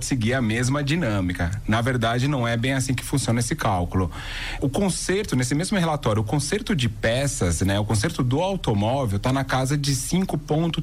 pode seguir a mesma dinâmica. Na verdade, não é bem assim que funciona esse cálculo. O conserto, nesse mesmo relatório, o conserto de peças, né, o conserto do automóvel está na casa de 5,3